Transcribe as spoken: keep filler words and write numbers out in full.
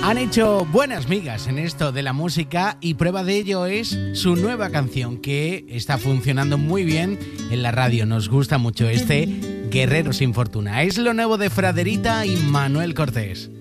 Han hecho buenas migas en esto de la música y prueba de ello es su nueva canción que está funcionando muy bien en la radio. Nos gusta mucho este Guerrero sin fortuna. Es lo nuevo de Fraderita y Manuel Cortés.